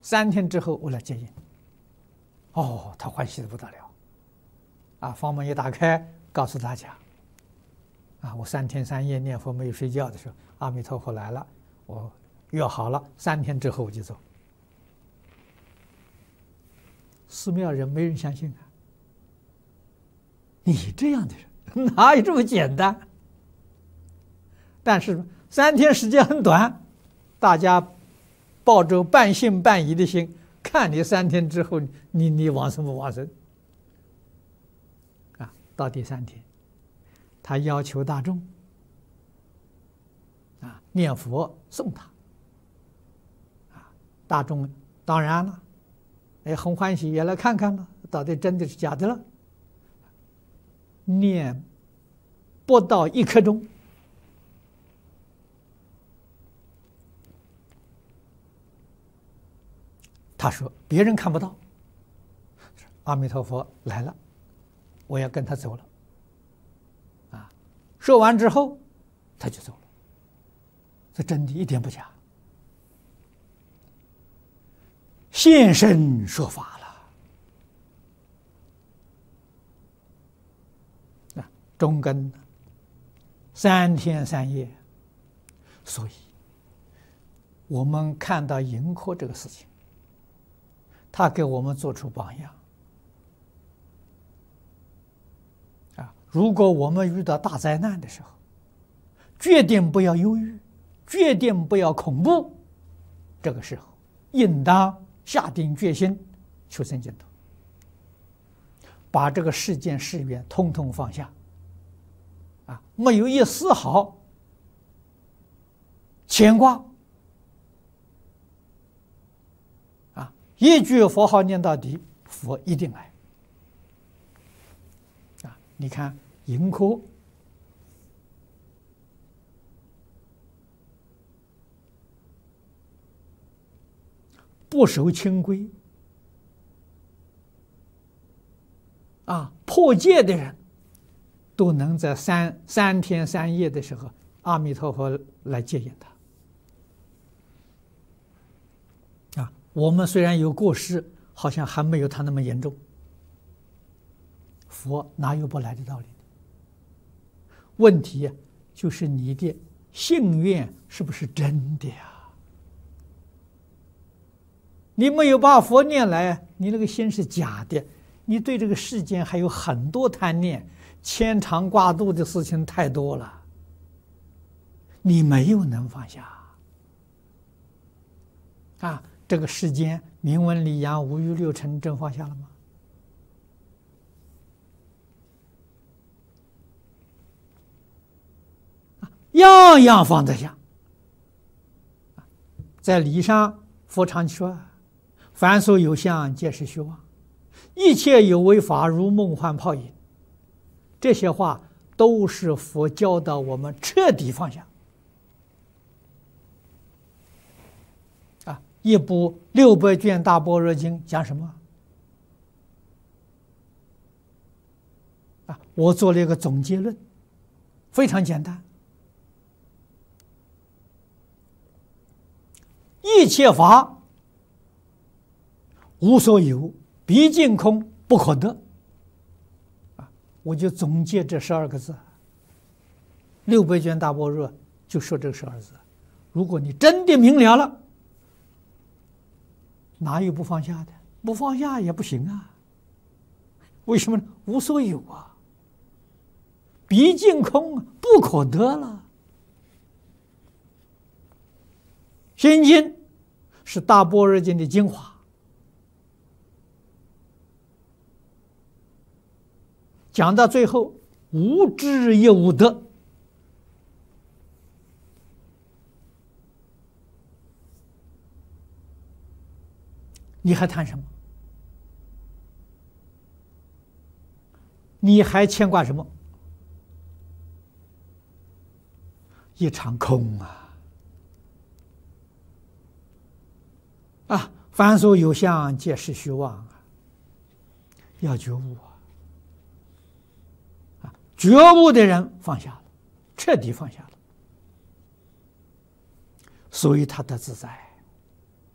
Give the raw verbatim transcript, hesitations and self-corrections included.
三天之后我来接引，哦，他欢喜的不得了，啊，房门一打开，告诉大家，啊，我三天三夜念佛没有睡觉的时候，阿弥陀佛来了，我约好了，三天之后我就走。寺庙人没人相信啊，你这样的人哪有这么简单？但是三天时间很短，大家抱着半信半疑的心，看你三天之后你你往什么往生啊？到第三天，他要求大众啊念佛送他啊，大众当然了，哎，很欢喜，也来看看了，到底真的是假的了。念不到一刻钟，他说别人看不到，阿弥陀佛来了，我要跟他走了啊。说完之后他就走了，这真的一点不假，现身说法了啊，中根三天三夜。所以我们看到迎科这个事情，他给我们做出榜样啊！如果我们遇到大灾难的时候，决定不要忧郁，决定不要恐怖，这个时候应当下定决心求生净土，把这个世间事缘通通放下啊，没有一丝毫牵挂啊！一句佛号念到底，佛一定来啊！你看迎科不守清规啊，破戒的人都能在三三天三夜的时候，阿弥陀佛来接引他。啊，我们虽然有过失，好像还没有他那么严重。佛哪有不来的道理？问题就是你的信愿是不是真的呀？你没有把佛念来，你那个心是假的，你对这个世间还有很多贪念，牵肠挂肚的事情太多了，你没有能放下啊！这个世间名闻利养五欲六尘真放下了吗？样样放得下。在理上佛常说，凡所有相皆是虚妄，一切有为法如梦幻泡影。这些话都是佛教导我们彻底放下啊！一部六百卷大般若经讲什么啊？我做了一个总结论，非常简单：一切法无所有，毕竟空，不可得。我就总结这十二个字，六百卷大般若就说这十二字。如果你真的明了了，哪有不放下的？不放下也不行啊！为什么呢？无所有啊，毕竟空，不可得了。心经是大般若经的精华，讲到最后，无智也无得，你还谈什么？你还牵挂什么？一场空啊！啊，凡所有相，皆是虚妄啊！要觉悟啊！觉悟的人放下了，彻底放下了，所以他得自在。